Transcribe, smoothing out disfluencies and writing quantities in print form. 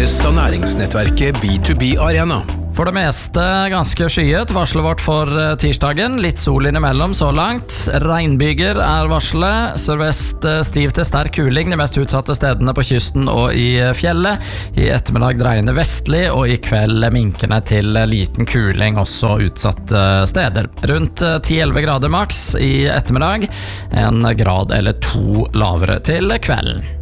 produseres av næringsnettverket B2B Arena. For det meste ganske skyet, varslet vårt for tirsdagen. Litt sol innimellom så langt. Regnbyger varslet. Sørvest stiv til sterk kuling de mest utsatte stedene på kysten og i fjellet. I ettermiddag dreiende vestlig, og i kveld minkende til liten kuling også utsatte steder. Rundt 10-11 grader maks i ettermiddag. 1 grad eller 2 lavere til kvelden.